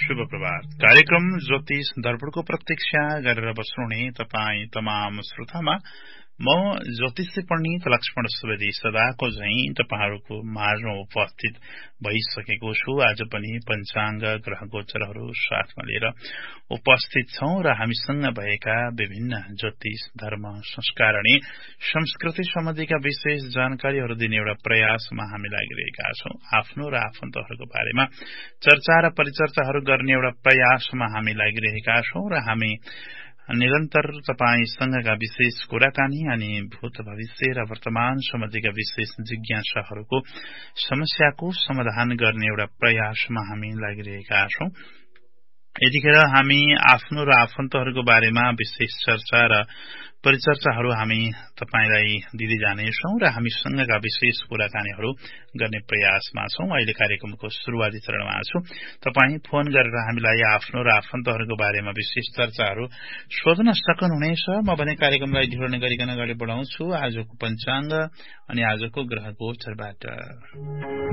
शुभ प्रभात। कार्यक्रम ज्योतिष दर्पणको प्रतीक्षा गरेर बस्नुहुने तपाई तमाम श्रोतामा म ज्योतिषी पण्डित लक्ष्मण सुवेदी सदाको झैं तपाईहरुको माझमा उपस्थित भइसकेको छु। आज पनि पञ्चाङ्ग ग्रह गोचरहरू साथमा लिएर उपस्थित छौं र हामीसँग भएका विभिन्न ज्योतिष धर्म संस्कार अनि संस्कृति सम्बन्धीका विशेष जानकारीहरू दिने एउटा प्रयासमा हामी लागिरहेका छौं। आफ्नो र आफन्तहरूको बारेमा चर्चा र परिचर्चाहरू गर्ने एउटा प्रयासमा हामी लागिरहेका छौं र हामी निरन्तर तपाईसँगका विशेष कुराकानी अनि भूत भविष्य र वर्तमान सम्बन्धीका विशेष जिज्ञासाहरूको समस्याको समाधान गर्ने एउटा प्रयासमा हामी लागिरहेका छौं। यतिखेर हामी आफ्नो र आफन्तहरूको बारेमा विशेष चर्चा र परिचर्चाहरू हामी तपाईलाई दिँदै जानेछौं र हामीसँगका विशेष कुराकानीहरू गर्ने प्रयासमा छौं। अहिले कार्यक्रमको सुरुवाती चरणमा छौं। तपाई फोन गरेर हामीलाई आफ्नो र आफन्तहरूको बारेमा विशेष चर्चाहरू सोध्न सक्नुहुनेछ। म भने कार्यक्रमलाई ढिलो नगरिकन अगाडि बढाउँछु आजको पञ्चाङ्ग अनि आजको ग्रह गोचरबाट।